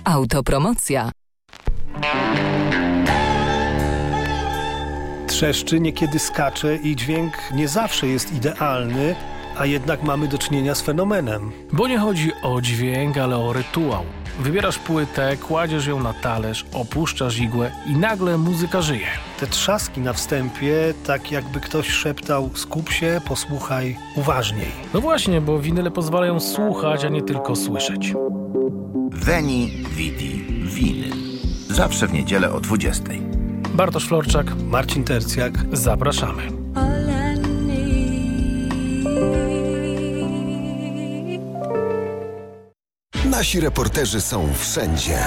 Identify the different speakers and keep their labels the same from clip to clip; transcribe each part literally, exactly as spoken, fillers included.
Speaker 1: Autopromocja.
Speaker 2: Trzeszczy, niekiedy skacze i dźwięk nie zawsze jest idealny, a jednak mamy do czynienia z fenomenem.
Speaker 3: Bo nie chodzi o dźwięk, ale o rytuał. Wybierasz płytę, kładziesz ją na talerz, opuszczasz igłę i nagle muzyka żyje.
Speaker 2: Te trzaski na wstępie, tak jakby ktoś szeptał: skup się, posłuchaj uważniej.
Speaker 3: No właśnie, bo winyle pozwalają słuchać, a nie tylko słyszeć.
Speaker 4: Veni, Vidi, Winyl. Zawsze w niedzielę o dwudziestej.
Speaker 3: Bartosz Florczak,
Speaker 2: Marcin Tercjak.
Speaker 3: Zapraszamy.
Speaker 5: Nasi reporterzy są wszędzie.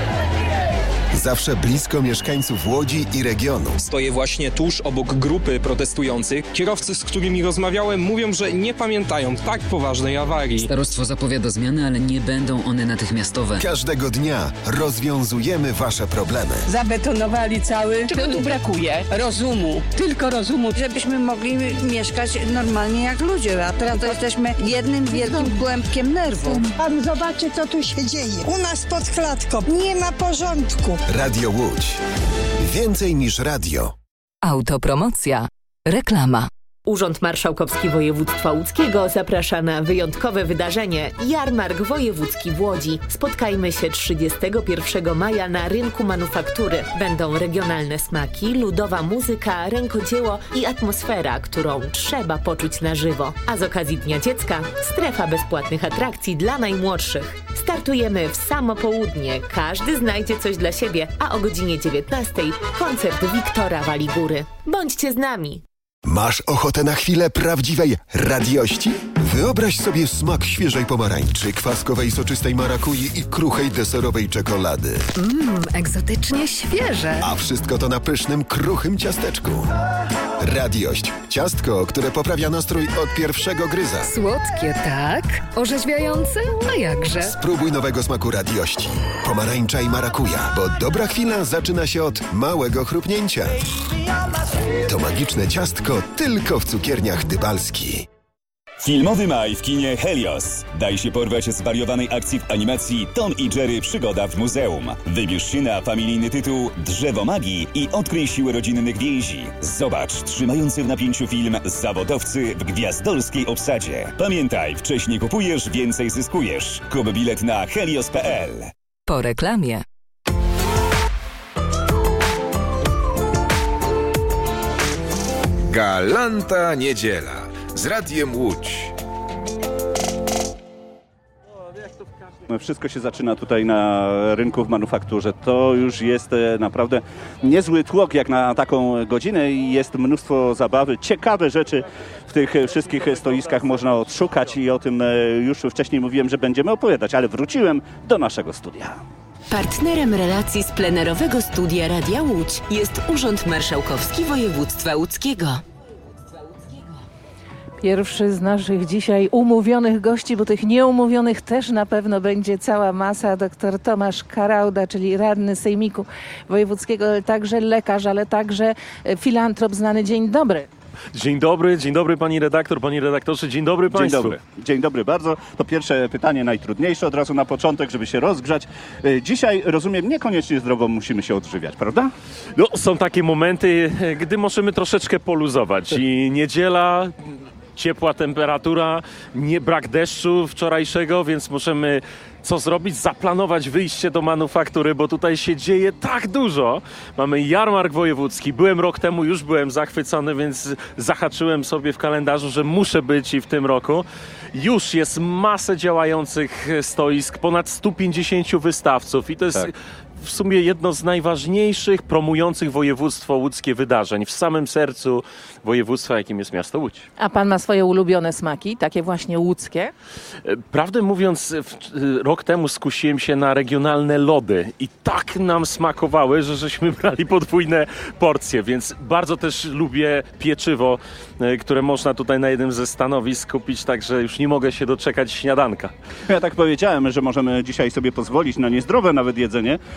Speaker 5: Zawsze blisko mieszkańców Łodzi i regionu.
Speaker 6: Stoję właśnie tuż obok grupy protestujących. Kierowcy, z którymi rozmawiałem, mówią, że nie pamiętają tak poważnej awarii.
Speaker 7: Starostwo zapowiada zmiany, ale nie będą one natychmiastowe.
Speaker 5: Każdego dnia rozwiązujemy wasze problemy.
Speaker 8: Zabetonowali cały. Czego tu brakuje? Rozumu. Tylko rozumu.
Speaker 9: Żebyśmy mogli mieszkać normalnie jak ludzie, a teraz to jesteśmy jednym wielkim kłębkiem nerwów.
Speaker 8: Pan zobaczy, co tu się dzieje. U nas pod klatką nie ma porządku.
Speaker 5: Radio Łódź. Więcej niż radio.
Speaker 1: Autopromocja. Reklama.
Speaker 10: Urząd Marszałkowski Województwa Łódzkiego zaprasza na wyjątkowe wydarzenie Jarmark Wojewódzki w Łodzi. Spotkajmy się trzydziestego pierwszego maja na rynku manufaktury. Będą regionalne smaki, ludowa muzyka, rękodzieło i atmosfera, którą trzeba poczuć na żywo. A z okazji Dnia Dziecka strefa bezpłatnych atrakcji dla najmłodszych. Startujemy w samo południe. Każdy znajdzie coś dla siebie, a o godzinie dziewiętnastej koncert Wiktora Waligóry. Bądźcie z nami!
Speaker 5: Masz ochotę na chwilę prawdziwej radiości? Wyobraź sobie smak świeżej pomarańczy, kwaskowej soczystej marakui i kruchej deserowej czekolady.
Speaker 11: Mmm, egzotycznie świeże.
Speaker 5: A wszystko to na pysznym, kruchym ciasteczku. Radiość. Ciastko, które poprawia nastrój od pierwszego gryza.
Speaker 11: Słodkie, tak? Orzeźwiające? A jakże?
Speaker 5: Spróbuj nowego smaku radiości. Pomarańcza i marakuja, bo dobra chwila zaczyna się od małego chrupnięcia. To magiczne ciastko tylko w cukierniach Dybalski.
Speaker 12: Filmowy maj w kinie Helios. Daj się porwać zwariowanej akcji w animacji Tom i Jerry Przygoda w muzeum. Wybierz się na familijny tytuł Drzewo Magii i odkryj siłę rodzinnych więzi. Zobacz trzymający w napięciu film Zawodowcy w gwiazdorskiej obsadzie. Pamiętaj, wcześniej kupujesz, więcej zyskujesz. Kup bilet na helios kropka p l.
Speaker 1: Po reklamie.
Speaker 13: Galanta niedziela z Radiem Łódź.
Speaker 14: Wszystko się zaczyna tutaj na rynku w manufakturze. To już jest naprawdę niezły tłok jak na taką godzinę i jest mnóstwo zabawy. Ciekawe rzeczy w tych wszystkich stoiskach można odszukać i o tym już wcześniej mówiłem, że będziemy opowiadać, ale wróciłem do naszego studia.
Speaker 10: Partnerem relacji z plenerowego studia Radia Łódź jest Urząd Marszałkowski Województwa Łódzkiego.
Speaker 15: Pierwszy z naszych dzisiaj umówionych gości, bo tych nieumówionych też na pewno będzie cała masa. Doktor Tomasz Karauda, czyli radny Sejmiku Wojewódzkiego, ale także lekarz, ale także filantrop znany. Dzień dobry.
Speaker 16: Dzień dobry, dzień dobry pani redaktor, pani redaktorze, dzień dobry państwu.
Speaker 14: Dzień dobry, dzień dobry bardzo. To pierwsze pytanie, najtrudniejsze od razu na początek, żeby się rozgrzać. Dzisiaj, rozumiem, niekoniecznie zdrowo musimy się odżywiać, prawda?
Speaker 16: No, są takie momenty, gdy możemy troszeczkę poluzować i niedziela... Ciepła temperatura, nie brak deszczu wczorajszego, więc możemy co zrobić? Zaplanować wyjście do manufaktury, bo tutaj się dzieje tak dużo. Mamy jarmark wojewódzki. Byłem rok temu, już byłem zachwycony, więc zahaczyłem sobie w kalendarzu, że muszę być i w tym roku. Już jest masę działających stoisk, ponad stu pięćdziesięciu wystawców i to jest... Tak. W sumie jedno z najważniejszych promujących województwo łódzkie wydarzeń w samym sercu województwa, jakim jest miasto Łódź.
Speaker 15: A pan ma swoje ulubione smaki, takie właśnie łódzkie?
Speaker 16: Prawdę mówiąc, rok temu skusiłem się na regionalne lody i tak nam smakowały, że żeśmy brali podwójne porcje, więc bardzo też lubię pieczywo, które można tutaj na jednym ze stanowisk kupić, także już nie mogę się doczekać śniadanka.
Speaker 14: Ja tak powiedziałem, że możemy dzisiaj sobie pozwolić na niezdrowe nawet jedzenie,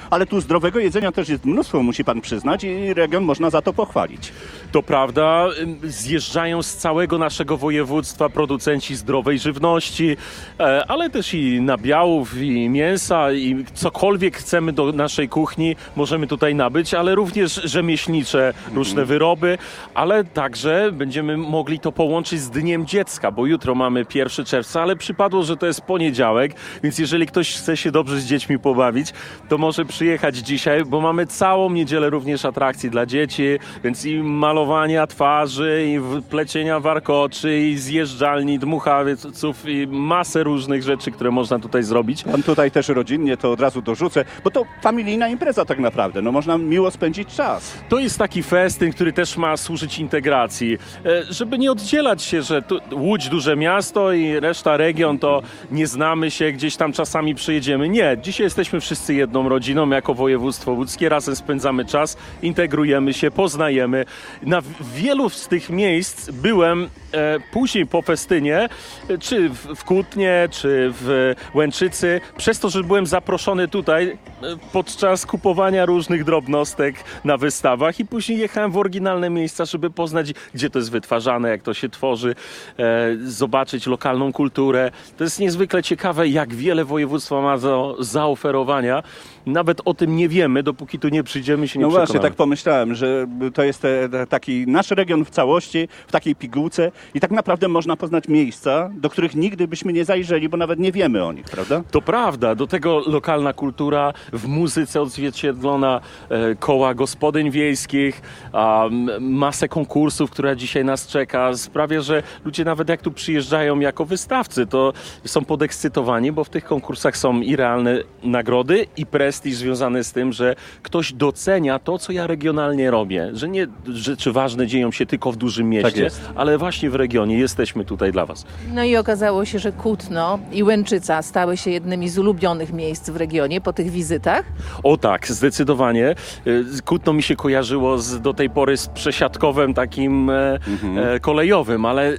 Speaker 14: ale tu zdrowego jedzenia też jest mnóstwo, musi pan przyznać, i region można za to pochwalić.
Speaker 16: To prawda, zjeżdżają z całego naszego województwa producenci zdrowej żywności, ale też i nabiałów, i mięsa, i cokolwiek chcemy do naszej kuchni możemy tutaj nabyć, ale również rzemieślnicze różne wyroby, ale także będziemy mogli to połączyć z Dniem Dziecka, bo jutro mamy pierwszego czerwca, ale przypadło, że to jest poniedziałek, więc jeżeli ktoś chce się dobrze z dziećmi pobawić, to może przyjechać dzisiaj, bo mamy całą niedzielę również atrakcji dla dzieci, więc i malowania twarzy, i plecienia warkoczy, i zjeżdżalni, dmuchawców, i masę różnych rzeczy, które można tutaj zrobić.
Speaker 14: Pan tutaj też rodzinnie, to od razu dorzucę, bo to familijna impreza tak naprawdę, no można miło spędzić czas.
Speaker 16: To jest taki festyn, który też ma służyć integracji, żeby nie oddzielać się, że tu Łódź duże miasto i reszta region to nie znamy się, gdzieś tam czasami przyjedziemy. Nie, dzisiaj jesteśmy wszyscy jedną rodziną, jako województwo łódzkie, razem spędzamy czas, integrujemy się, poznajemy. Na wielu z tych miejsc byłem e, później po festynie, czy w, w Kutnie, czy w Łęczycy, przez to, że byłem zaproszony tutaj e, podczas kupowania różnych drobnostek na wystawach i później jechałem w oryginalne miejsca, żeby poznać, gdzie to jest wytwarzane, jak to się tworzy, e, zobaczyć lokalną kulturę. To jest niezwykle ciekawe, jak wiele województwo ma do zaoferowania. Nawet o tym nie wiemy, dopóki tu nie przyjdziemy, się nie
Speaker 14: no
Speaker 16: przekonamy.
Speaker 14: No właśnie, tak pomyślałem, że to jest taki nasz region w całości, w takiej pigułce i tak naprawdę można poznać miejsca, do których nigdy byśmy nie zajrzeli, bo nawet nie wiemy o nich, prawda?
Speaker 16: To prawda. Do tego lokalna kultura, w muzyce odzwierciedlona, e, koła gospodyń wiejskich, a, masę konkursów, która dzisiaj nas czeka, sprawia, że ludzie nawet jak tu przyjeżdżają jako wystawcy, to są podekscytowani, bo w tych konkursach są i realne nagrody, i prestiż związany z tym, że ktoś docenia to, co ja regionalnie robię, że nie rzeczy ważne dzieją się tylko w dużym mieście,
Speaker 14: tak jest.
Speaker 16: ale właśnie w regionie jesteśmy tutaj dla was.
Speaker 15: No i okazało się, że Kutno i Łęczyca stały się jednymi z ulubionych miejsc w regionie po tych wizytach.
Speaker 16: O tak, zdecydowanie. Kutno mi się kojarzyło z, do tej pory z przesiadkowem takim mhm. e, kolejowym, ale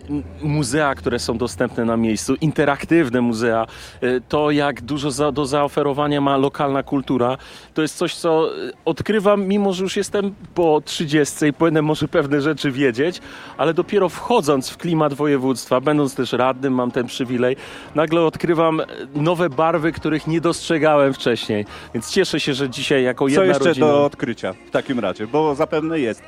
Speaker 16: muzea, które są dostępne na miejscu, interaktywne muzea, e, to jak dużo za, do zaoferowania ma lokalna kultura, to jest coś, co odkrywam, mimo że już jestem po trzydziestce i powinienem może pewne rzeczy wiedzieć, ale dopiero wchodząc w klimat województwa, będąc też radnym, mam ten przywilej, nagle odkrywam nowe barwy, których nie dostrzegałem wcześniej. Więc cieszę się, że dzisiaj jako jedna
Speaker 14: rodzina... Co jeszcze
Speaker 16: rodzina...
Speaker 14: do odkrycia w takim razie? Bo zapewne jest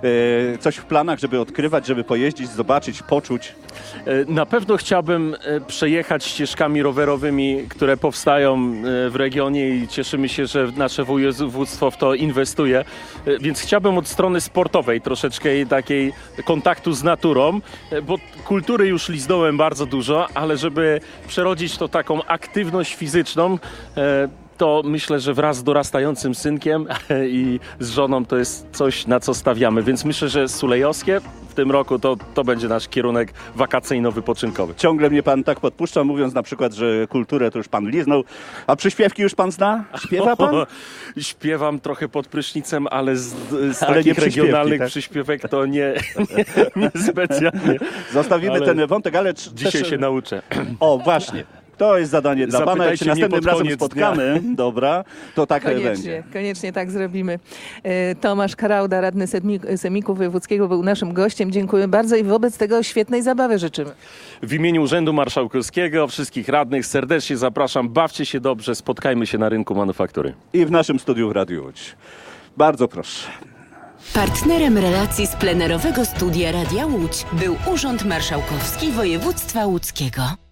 Speaker 14: e, coś w planach, żeby odkrywać, żeby pojeździć, zobaczyć, poczuć.
Speaker 16: E, na pewno chciałbym e, przejechać ścieżkami rowerowymi, które powstają e, w regionie i cieszymy się, że nasze województwo w to inwestuje, e, więc chciałbym od strony sportowej troszeczkę takiej kontaktu z naturą, e, bo kultury już liznąłem bardzo dużo, ale żeby przerodzić to taką aktywność fizyczną, e, to myślę, że wraz z dorastającym synkiem i z żoną to jest coś, na co stawiamy. Więc myślę, że Sulejowskie w tym roku to, to będzie nasz kierunek wakacyjno-wypoczynkowy.
Speaker 14: Ciągle mnie pan tak podpuszcza, mówiąc na przykład, że kulturę to już pan liznął. A przyśpiewki już pan zna? Śpiewa pan?
Speaker 16: Śpiewam trochę pod prysznicem, ale z, z
Speaker 14: ale
Speaker 16: takich regionalnych
Speaker 14: tak?
Speaker 16: przyśpiewek to nie, nie, nie specjalnie.
Speaker 14: Zostawimy ale ten wątek, ale...
Speaker 16: Dzisiaj
Speaker 14: też...
Speaker 16: się nauczę.
Speaker 14: O, właśnie. To jest zadanie dla pana. Jak się następnym razem spotkamy, dnia. dobra, to tak
Speaker 15: koniecznie,
Speaker 14: będzie.
Speaker 15: Koniecznie tak zrobimy. Tomasz Karauda, radny Sejmiku Wojewódzkiego, był naszym gościem. Dziękuję bardzo i wobec tego świetnej zabawy życzymy.
Speaker 16: W imieniu Urzędu Marszałkowskiego wszystkich radnych serdecznie zapraszam. Bawcie się dobrze, spotkajmy się na rynku manufaktury.
Speaker 14: I w naszym studiu w Radiu Łódź. Bardzo proszę.
Speaker 17: Partnerem relacji z plenerowego studia Radia Łódź był Urząd Marszałkowski Województwa Łódzkiego.